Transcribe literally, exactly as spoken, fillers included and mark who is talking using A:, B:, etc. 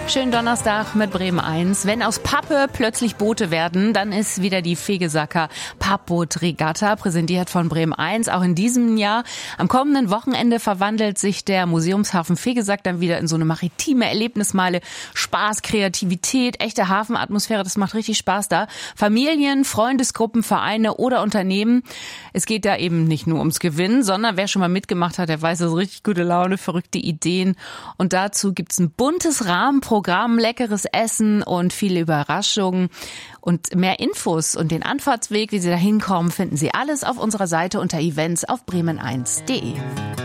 A: Schönen Donnerstag mit Bremen eins. Wenn aus Pappe plötzlich Boote werden, dann ist wieder die Fegesacker Pappboot-Regatta, präsentiert von Bremen eins, auch in diesem Jahr. Am kommenden Wochenende verwandelt sich der Museumshafen Fegesack dann wieder in so eine maritime Erlebnismeile. Spaß, Kreativität, echte Hafenatmosphäre, das macht richtig Spaß da. Familien, Freundesgruppen, Vereine oder Unternehmen. Es geht da eben nicht nur ums Gewinnen, sondern wer schon mal mitgemacht hat, der weiß, das ist richtig gute Laune, verrückte Ideen. Und dazu gibt's ein buntes Rahmenprogramm. Programm, leckeres Essen und viele Überraschungen. Und mehr Infos und den Anfahrtsweg, wie Sie da hinkommen, finden Sie alles auf unserer Seite unter Events auf bremen eins punkt de.